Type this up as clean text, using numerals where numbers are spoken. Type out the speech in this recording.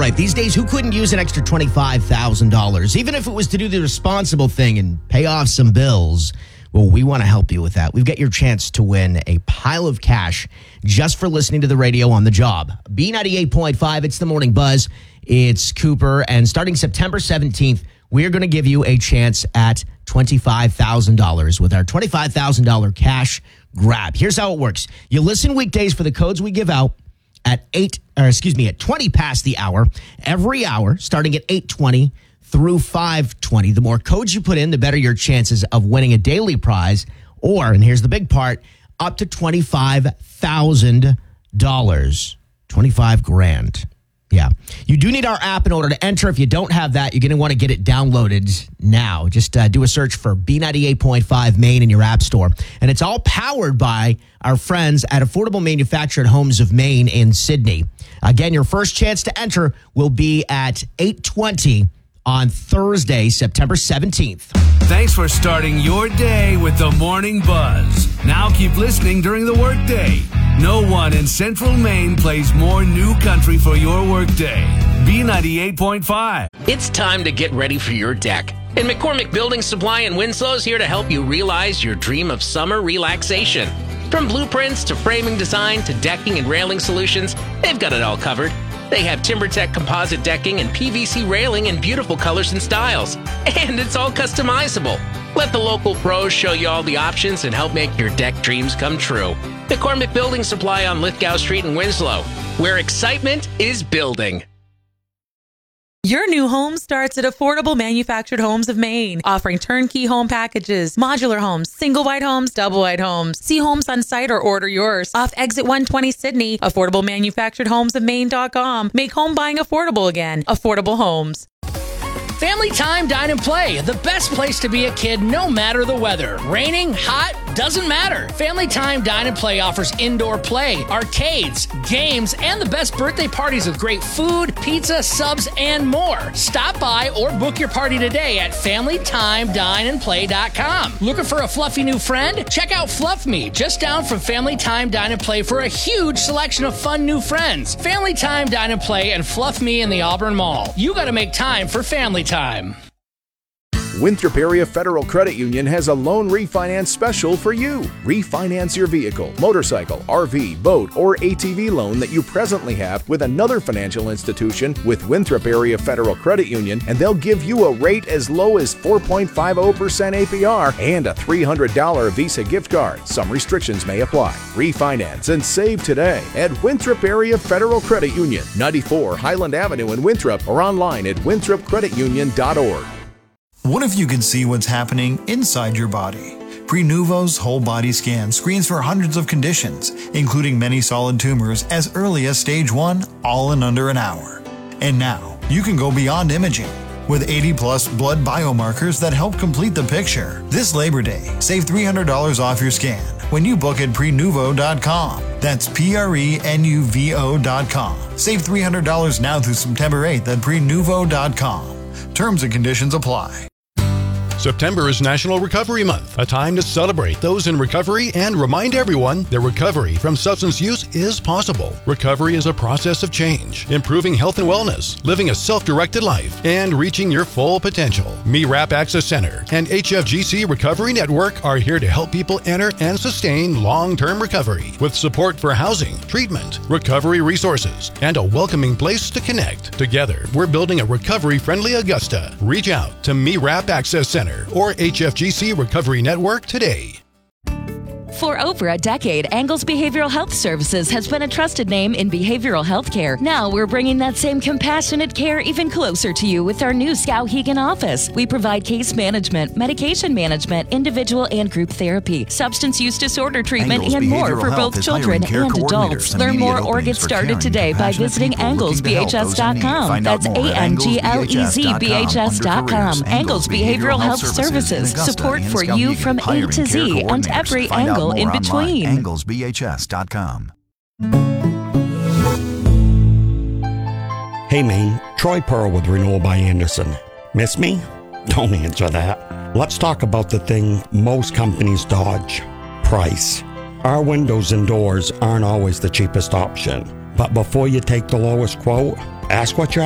right. These days, who couldn't use an extra $25,000, even if it was to do the responsible thing and pay off some bills? Well, we want to help you with that. We've got your chance to win a pile of cash just for listening to the radio on the job. B98.5, it's the Morning Buzz. It's Cooper. And starting September 17th, we're going to give you a chance at $25,000 with our $25,000 cash grab. Here's how it works. You listen weekdays for the codes we give out at 20 past the hour, every hour, starting at 8:20 through 5:20. The more codes you put in, the better your chances of winning a daily prize, or, and here's the big part, up to $25,000. 25 grand. Yeah. You do need our app in order to enter. If you don't have that, you're going to want to get it downloaded now. Just do a search for B98.5 Maine in your app store. And it's all powered by our friends at Affordable Manufactured Homes of Maine in Sydney. Again, your first chance to enter will be at 8:20 on Thursday, September 17th. Thanks for starting your day with the Morning Buzz. Now keep listening during the workday. No one in Central Maine plays more new country for your workday. B98.5. It's time to get ready for your deck. And McCormick Building Supply in Winslow is here to help you realize your dream of summer relaxation. From blueprints to framing design to decking and railing solutions, they've got it all covered. They have TimberTech composite decking and PVC railing in beautiful colors and styles. And it's all customizable. Let the local pros show you all the options and help make your deck dreams come true. McCormick Building Supply on Lithgow Street in Winslow, where excitement is building. Your new home starts at Affordable Manufactured Homes of Maine, offering turnkey home packages, modular homes, single wide homes, double wide homes. See homes on site or order yours. Off Exit 120 Sydney, AffordableManufacturedHomesofMaine.com. Make home buying affordable again. Affordable Homes. Family Time Dine and Play, the best place to be a kid no matter the weather. Raining, hot, doesn't matter. Family Time Dine and Play offers indoor play, arcades, games, and the best birthday parties with great food, pizza, subs, and more. Stop by or book your party today at FamilyTimeDineAndPlay.com. Looking for a fluffy new friend? Check out Fluff Me, just down from Family Time Dine and Play for a huge selection of fun new friends. Family Time Dine and Play and Fluff Me in the Auburn Mall. You gotta make time for family time. Winthrop Area Federal Credit Union has a loan refinance special for you. Refinance your vehicle, motorcycle, RV, boat, or ATV loan that you presently have with another financial institution with Winthrop Area Federal Credit Union, and they'll give you a rate as low as 4.50% APR and a $300 Visa gift card. Some restrictions may apply. Refinance and save today at Winthrop Area Federal Credit Union, 94 Highland Avenue in Winthrop, or online at winthropcreditunion.org. What if you could see what's happening inside your body? Prenuvo's whole body scan screens for hundreds of conditions, including many solid tumors as early as stage 1, all in under an hour. And now, you can go beyond imaging with 80-plus blood biomarkers that help complete the picture. This Labor Day, save $300 off your scan when you book at Prenuvo.com. That's Prenuvo.com. Save $300 now through September 8th at Prenuvo.com. Terms and conditions apply. September is National Recovery Month, a time to celebrate those in recovery and remind everyone that recovery from substance use is possible. Recovery is a process of change, improving health and wellness, living a self-directed life, and reaching your full potential. MeRap Access Center and HFGC Recovery Network are here to help people enter and sustain long-term recovery with support for housing, treatment, recovery resources, and a welcoming place to connect. Together, we're building a recovery-friendly Augusta. Reach out to MeRap Access Center or HFGC Recovery Network today. For over a decade, Angles Behavioral Health Services has been a trusted name in behavioral health care. Now we're bringing that same compassionate care even closer to you with our new Skowhegan office. We provide case management, medication management, individual and group therapy, substance use disorder treatment, Angles and more for Behavioral both Health children is hiring and care adults. coordinators and Learn more immediate or get openings for started caring, today by compassionate visiting people looking to help those in need. anglesbhs.com. Find out That's more at ANGLEZBHS.com. under careers. Angles Behavioral Health Services. in Augusta Support and for you Skowhegan, from A hiring to care Z and coordinators. every Find out angle more in online, between. anglesbhs.com. Hey Maine, Troy Pearl with Renewal by Anderson. Miss me? Don't answer that. Let's talk about the thing most companies dodge. Price. Our windows and doors aren't always the cheapest option. But before you take the lowest quote, ask what you're